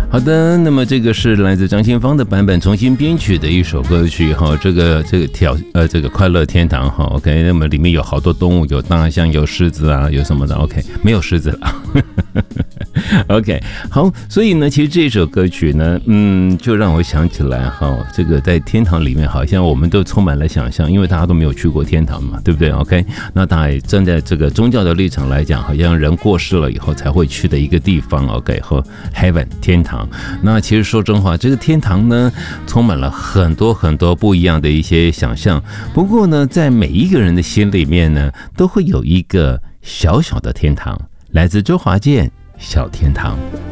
好的，那么这个是来自张清芳的版本重新编曲的一首歌曲哈，这个这个快乐天堂哈 ，OK， 那么里面有好多动物，有大象，有狮子啊，有什么的 ，OK， 没有狮子了，OK， 好，所以呢，其实这首歌曲呢，就让我想起来哈，这个在天堂里面好像我们都充满了想象，因为大家都没有去过天堂嘛，对不对 ？OK， 那大家站在这个宗教的立场来讲，好像人过世了以后才会去的一个地方 ，OK， 和 Heaven 天堂。那其实说真话，这个天堂呢，充满了很多很多不一样的一些想象。不过呢，在每一个人的心里面呢，都会有一个小小的天堂，来自周华健《小天堂》。